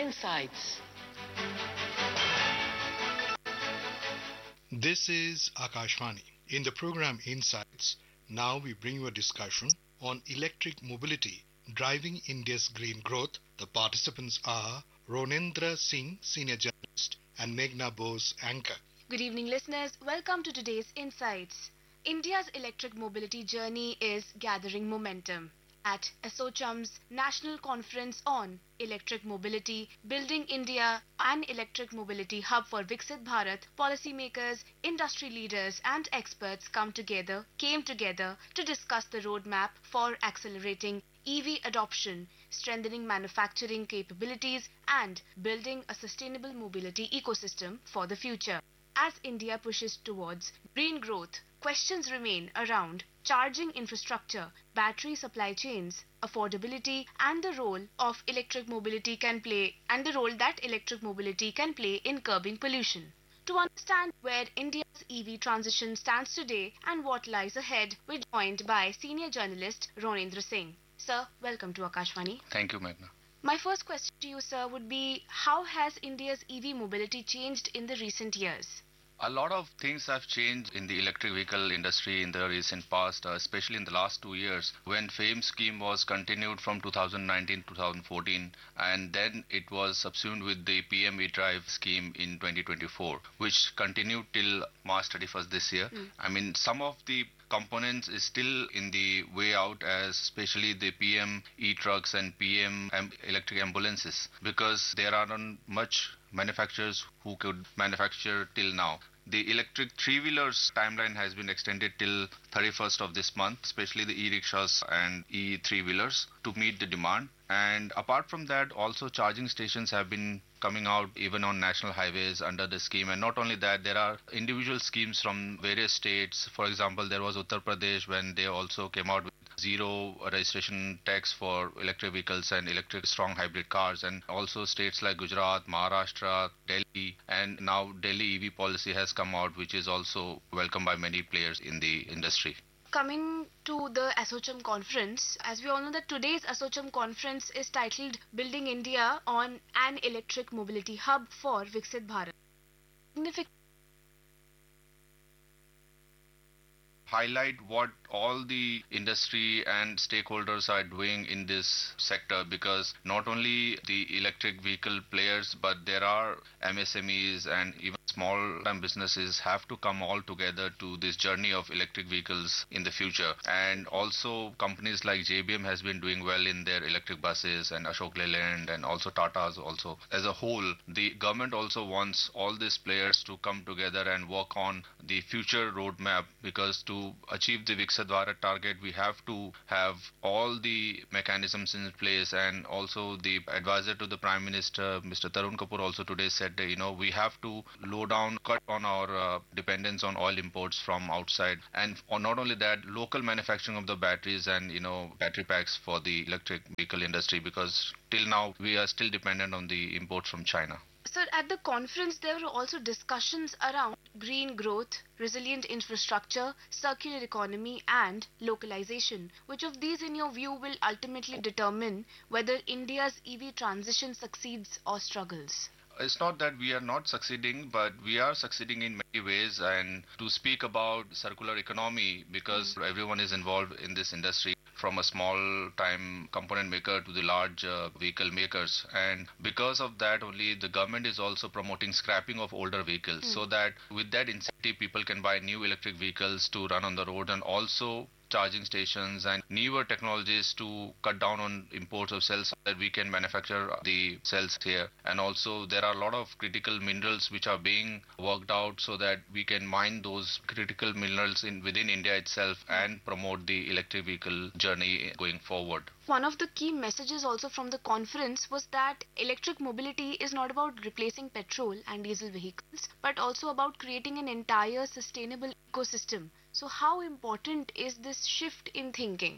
Insights. This is Akashvani. In the program Insights, now we bring you a discussion on electric mobility driving India's green growth. The participants are Ronendra Singh, senior journalist, and Meghna Bose, anchor. Good evening, listeners. Welcome to today's Insights. India's electric mobility journey is gathering momentum. At ASSOCHAM's National Conference on Electric Mobility, Building India, an Electric Mobility Hub for Viksit Bharat, policymakers, industry leaders and experts came together to discuss the roadmap for accelerating EV adoption, strengthening manufacturing capabilities and building a sustainable mobility ecosystem for the future. As India pushes towards green growth, questions remain around charging infrastructure, battery supply chains, affordability and the role electric mobility can play in curbing pollution. To understand where India's EV transition stands today and what lies ahead, we're joined by senior journalist Ronendra Singh. Sir, welcome to Akashvani. Thank you, Meghna. My first question to you, sir, would be how has India's EV mobility changed in the recent years? A lot of things have changed in the electric vehicle industry in the recent past, especially in the last 2 years, when FAME scheme was continued from 2019-2014, and then it was subsumed with the PM eDrive scheme in 2024, which continued till March 31st this year. I mean, some of the components is still in the way out, as especially the PM e-trucks and PM electric ambulances, because there are not much manufacturers who could manufacture till now. The electric three-wheelers timeline has been extended till 31st of this month, especially the e-rickshaws and e-three-wheelers, to meet the demand. And apart from that, also charging stations have been coming out even on national highways under the scheme. And not only that, there are individual schemes from various states. For example, there was Uttar Pradesh when they also came out with zero registration tax for electric vehicles and electric strong hybrid cars, and also states like Gujarat, Maharashtra, Delhi, and now Delhi EV policy has come out, which is also welcomed by many players in the industry. Coming to the ASSOCHAM conference, as we all know that today's ASSOCHAM conference is titled Building India on an Electric Mobility Hub for Viksit Bharat. Highlight what all the industry and stakeholders are doing in this sector, because not only the electric vehicle players, but there are MSMEs and even small time businesses have to come all together to this journey of electric vehicles in the future. And also companies like JBM has been doing well in their electric buses, and Ashok Leyland, and also Tata's also. As a whole, the government also wants all these players to come together and work on the future roadmap, because to achieve the Viksit Bharat target, we have to have all the mechanisms in place. And also the advisor to the Prime Minister, Mr. Tarun Kapoor, also today said that, we have to cut on our dependence on oil imports from outside. And not only that, local manufacturing of the batteries and, battery packs for the electric vehicle industry, because till now we are still dependent on the imports from China. Sir, at the conference, there were also discussions around green growth, resilient infrastructure, circular economy and localization. Which of these, in your view, will ultimately determine whether India's EV transition succeeds or struggles? It's not that we are not succeeding, but we are succeeding in many ways. And to speak about circular economy, because everyone is involved in this industry, from a small time component maker to the large vehicle makers. And because of that only, the government is also promoting scrapping of older vehicles, so that with that incentive, people can buy new electric vehicles to run on the road, and also charging stations and newer technologies to cut down on imports of cells so that we can manufacture the cells here. And also there are a lot of critical minerals which are being worked out so that we can mine those critical minerals within India itself and promote the electric vehicle journey going forward. One of the key messages also from the conference was that electric mobility is not about replacing petrol and diesel vehicles, but also about creating an entire sustainable ecosystem. So how important is this shift in thinking?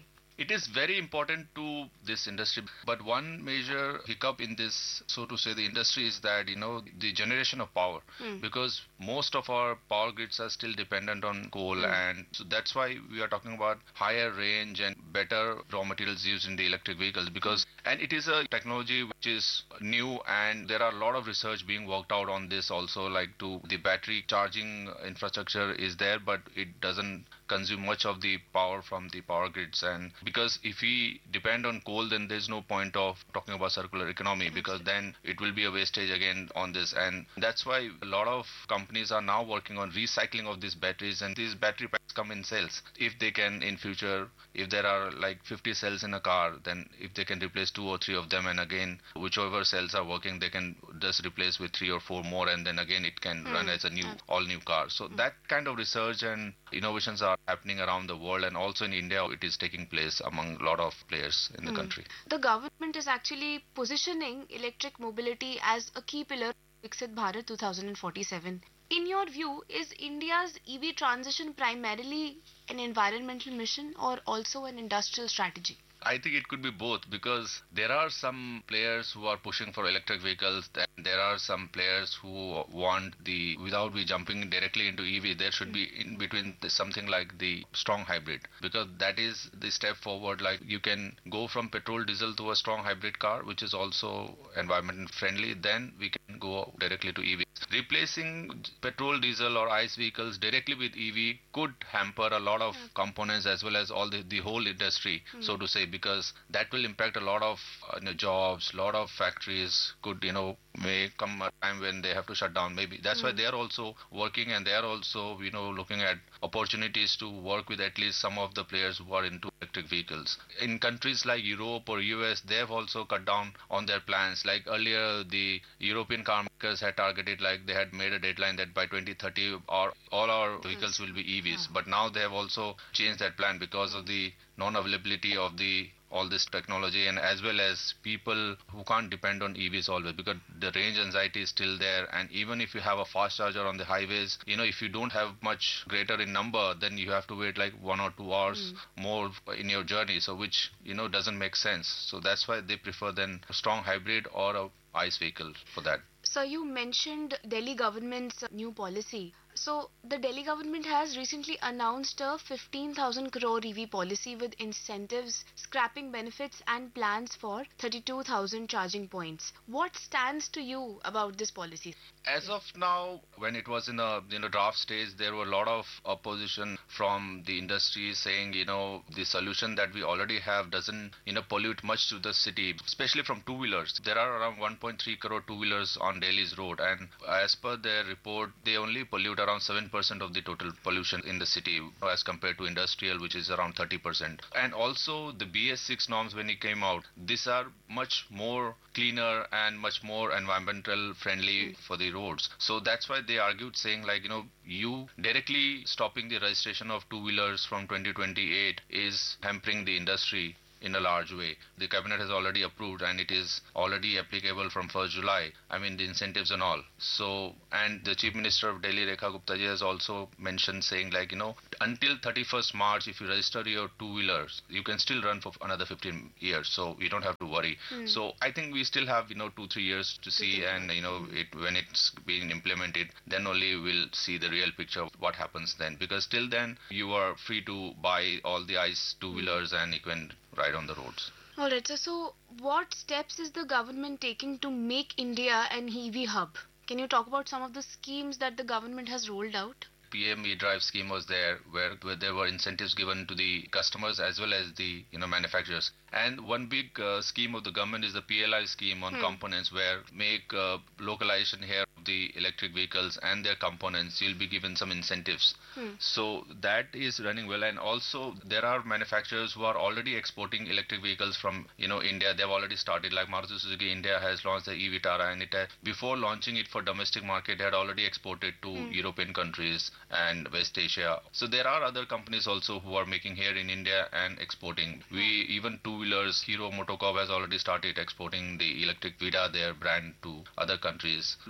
It is very important to this industry, but one major hiccup in this, so to say, the industry is that, the generation of power, because most of our power grids are still dependent on coal, and so that's why we are talking about higher range and better raw materials used in the electric vehicles, because, and it is a technology which is new, and there are a lot of research being worked out on this also, like to the battery charging infrastructure is there, but it doesn't consume much of the power from the power grids. And because if we depend on coal, then there's no point of talking about circular economy, because then it will be a wastage again on this. And that's why a lot of companies are now working on recycling of these batteries, and these battery packs come in cells. If they can in future, if there are like 50 cells in a car, then if they can replace 2 or 3 of them, and again whichever cells are working, they can just replace with 3 or 4 more, and then again it can run as a new all new car. So that kind of research and innovations are happening around the world, and also in India it is taking place among a lot of players in the country. The government is actually positioning electric mobility as a key pillar of Viksit Bharat 2047. In your view, is India's EV transition primarily an environmental mission or also an industrial strategy? I think it could be both, because there are some players who are pushing for electric vehicles, and there are some players who want the, without we jumping directly into EV, there should be in between something like the strong hybrid, because that is the step forward. Like you can go from petrol diesel to a strong hybrid car, which is also environment friendly, then we can go directly to EV. Replacing petrol, diesel or ICE vehicles directly with EV could hamper a lot of components as well as all the whole industry, so to say, because that will impact a lot of jobs, lot of factories could, may come a time when they have to shut down. Maybe that's why they are also working, and they are also, looking at opportunities to work with at least some of the players who are into electric vehicles. In countries like Europe or US, they have also cut down on their plans. Like earlier, the European car makers had targeted, like they had made a deadline that by 2030 all our vehicles will be EVs. But now they have also changed that plan because of the non-availability of all this technology, and as well as people who can't depend on EVs always, because the range anxiety is still there. And even if you have a fast charger on the highways, if you don't have much greater in number, then you have to wait like 1 or 2 hours more in your journey, so which doesn't make sense. So that's why they prefer then a strong hybrid or a ICE vehicle for that. So you mentioned Delhi government's new policy. So the Delhi government has recently announced a 15,000 crore EV policy with incentives, scrapping benefits and plans for 32,000 charging points. What stands to you about this policy? As of now, when it was in a draft stage, there were a lot of opposition from the industry saying, the solution that we already have doesn't pollute much to the city, especially from two-wheelers. There are around 1.3 crore two-wheelers on Delhi's road, and as per their report, they only pollute around 7% of the total pollution in the city as compared to industrial, which is around 30%. And also the BS6 norms, when it came out, these are much more cleaner and much more environmental friendly for the roads. So that's why they argued saying you directly stopping the registration of two-wheelers from 2028 is hampering the industry in a large way. The cabinet has already approved, and it is already applicable from 1st July. I mean, the incentives and all. So, and the Chief Minister of Delhi, Rekha Gupta ji, has also mentioned saying until 31st March, if you register your two-wheelers, you can still run for another 15 years. So you don't have to worry. So I think we still have 2-3 years to see, and when it's being implemented, then only we'll see the real picture of what happens then. Because till then, you are free to buy all the ICE two-wheelers and you can ride on the roads. Alright, so what steps is the government taking to make India an EV hub? Can you talk about some of the schemes that the government has rolled out? PM E-Drive scheme was there, where there were incentives given to the customers as well as the manufacturers. And one big scheme of the government is the PLI scheme on components, where make localization here of the electric vehicles and their components. You'll be given some incentives. So that is running well. And also there are manufacturers who are already exporting electric vehicles from India. They've already started. Like Maruti Suzuki India has launched the e-Vitara, and it before launching it for domestic market, had already exported to European countries and West Asia. So there are other companies also who are making here in India and exporting. Even two-wheelers, Hero MotoCorp has already started exporting the electric Vida, their brand, to other countries. Likewise,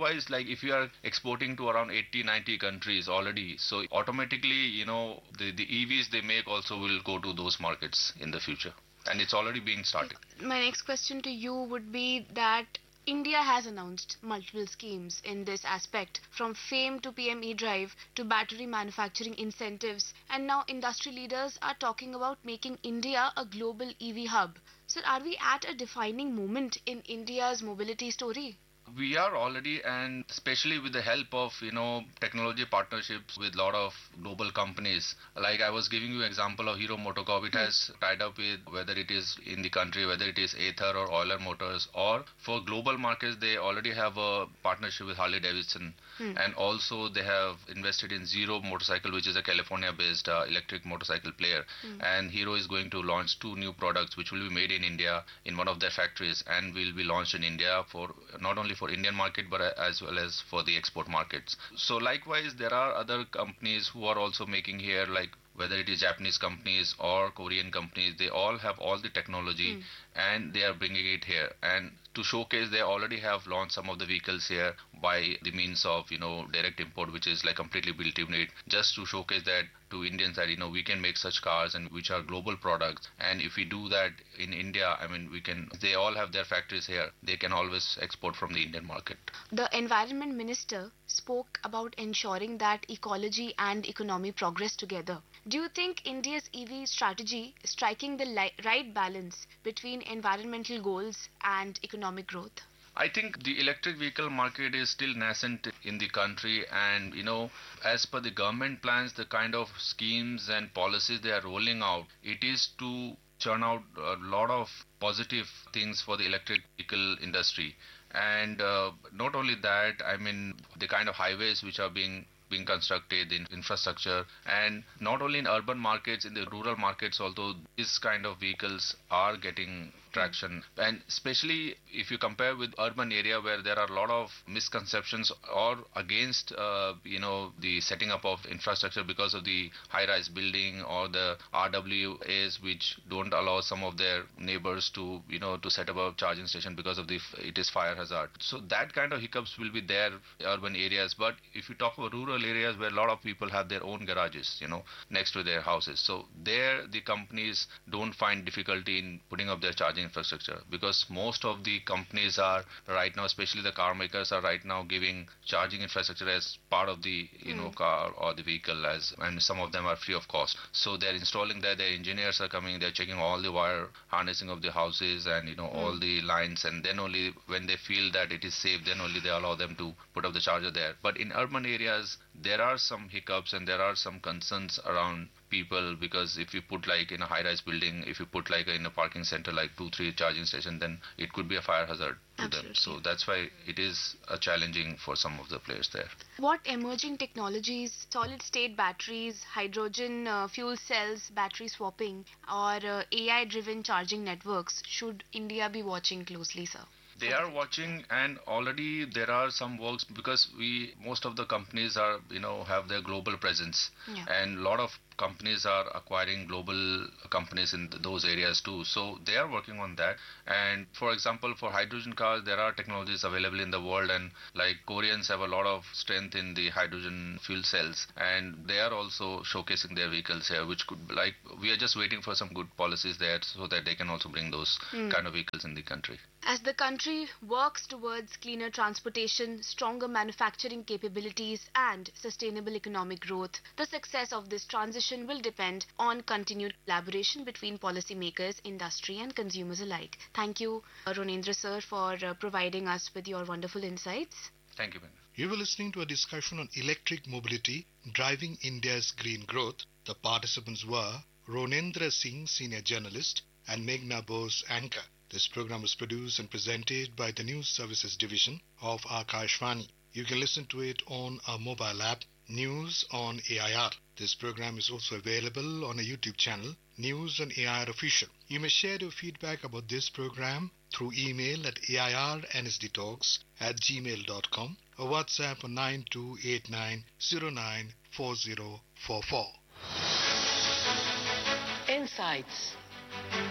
likewise, like if you are exporting to around 80, 90 countries already, so automatically, the EVs they make also will go to those markets in the future. And it's already being started. My next question to you would be that India has announced multiple schemes in this aspect, from FAME to PME Drive to battery manufacturing incentives, and now industry leaders are talking about making India a global EV hub. So are we at a defining moment in India's mobility story? We are already, and especially with the help of technology partnerships with a lot of global companies. Like I was giving you example of Hero MotoCorp. It has tied up with, whether it is in the country, whether it is Ather or Euler Motors, or for global markets they already have a partnership with Harley Davidson. And also they have invested in Zero Motorcycle, which is a California based electric motorcycle player. And Hero is going to launch 2 new products which will be made in India in one of their factories, and will be launched in India for not only for Indian market but as well as for the export markets. So likewise there are other companies who are also making here, like whether it is Japanese companies or Korean companies, they all have all the technology and they are bringing it here. And to showcase, they already have launched some of the vehicles here by the means of direct import, which is like completely built unit, just to showcase that to Indians that we can make such cars and which are global products. And if we do that in India, I mean, they all have their factories here, they can always export from the Indian market. The Environment Minister spoke about ensuring that ecology and economy progress together. Do you think India's EV strategy is striking the right balance between environmental goals and economic growth? I think the electric vehicle market is still nascent in the country, and as per the government plans, the kind of schemes and policies they are rolling out, it is to churn out a lot of positive things for the electric vehicle industry. And not only that, I mean, the kind of highways which are being constructed, in infrastructure, and not only in urban markets, in the rural markets also, these kind of vehicles are getting traction. And especially if you compare with urban area where there are a lot of misconceptions or against the setting up of infrastructure because of the high-rise building or the RWAs which don't allow some of their neighbors to to set up a charging station because of it is fire hazard. So that kind of hiccups will be there in urban areas. But if you talk about rural areas where a lot of people have their own garages next to their houses, so there the companies don't find difficulty in putting up their charging infrastructure, because most of the companies are right now, especially the car makers, are right now giving charging infrastructure as part of the car or the vehicle, and some of them are free of cost. So they're installing that, their engineers are coming, they're checking all the wire harnessing of the houses and all the lines, and then only when they feel that it is safe, then only they allow them to put up the charger there. But in urban areas there are some hiccups and there are some concerns around people, because if you put like in a high-rise building, if you put like in a parking center like 2-3 charging station, then it could be a fire hazard to them. So that's why it is challenging for some of the players there. What emerging technologies, solid-state batteries, hydrogen fuel cells, battery swapping, or AI-driven charging networks should India be watching closely, sir? They are watching, and already there are some works, because most of the companies are have their global presence, and a lot of companies are acquiring global companies in those areas too. So they are working on that. And for example, for hydrogen cars, there are technologies available in the world, and like Koreans have a lot of strength in the hydrogen fuel cells, and they are also showcasing their vehicles here, which could, like, we are just waiting for some good policies there so that they can also bring those kind of vehicles in the country. As the country works towards cleaner transportation, stronger manufacturing capabilities, and sustainable economic growth, the success of this transition will depend on continued collaboration between policymakers, industry, and consumers alike. Thank you, Ronendra sir, for providing us with your wonderful insights. Thank you, Ben. You were listening to a discussion on electric mobility driving India's green growth. The participants were Ronendra Singh, senior journalist, and Meghna Bose, anchor. This program was produced and presented by the News Services Division of Akashvani. You can listen to it on our mobile app, News on AIR. This program is also available on a YouTube channel, News on AIR Official. You may share your feedback about this program through email at airnsdtalks@gmail.com or WhatsApp on 9289094044. Insights.